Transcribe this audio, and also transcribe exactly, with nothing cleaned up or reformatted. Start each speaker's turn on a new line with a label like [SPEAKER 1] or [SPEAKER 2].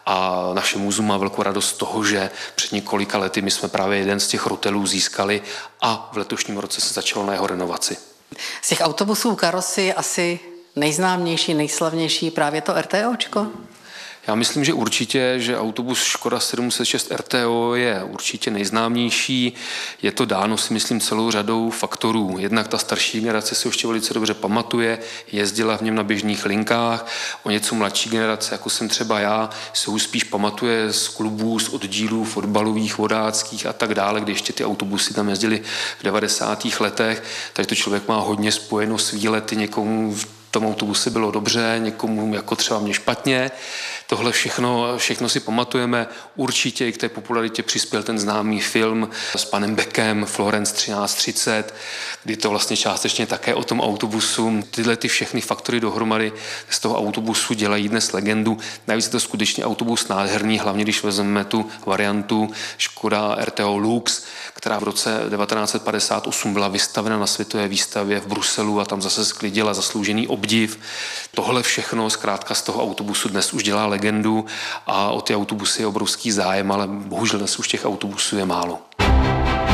[SPEAKER 1] a naše muzeum má velkou radost z toho, že před několika lety my jsme právě jeden z těch rutelů získali a v letošním roce se začalo na jeho renovaci.
[SPEAKER 2] Z těch autobusů karosy je asi nejznámější, nejslavnější právě to RTOčko?
[SPEAKER 1] Já myslím, že určitě, že autobus Škoda sedm set šest R T O je určitě nejznámější. Je to dáno, si myslím, celou řadou faktorů. Jednak ta starší generace si ještě velice dobře pamatuje, jezdila v něm na běžných linkách. O něco mladší generace, jako jsem třeba já, se už spíš pamatuje z klubů, z oddílů fotbalových, vodáckých a tak dále, kdy ještě ty autobusy tam jezdily v devadesátých letech. Takže to člověk má hodně spojeno s výlety, někomu v tom autobuse bylo dobře, někomu jako třeba mě špatně. Tohle všechno, všechno si pamatujeme. Určitě i k té popularitě přispěl ten známý film s panem Beckem, Florence třináct třicet, kdy to vlastně částečně také o tom autobusu. Tyhle ty všechny faktory dohromady z toho autobusu dělají dnes legendu. Navíc je to skutečně autobus nádherný, hlavně když vezmeme tu variantu Škoda R T O Lux, která v roce devatenáct set padesát osm byla vystavena na světové výstavě v Bruselu a tam zase sklidila zasloužený obdiv. Tohle všechno zkrátka z toho autobusu dnes už dělá legendu a o ty autobusy je obrovský zájem, ale bohužel dnes už těch autobusů je málo.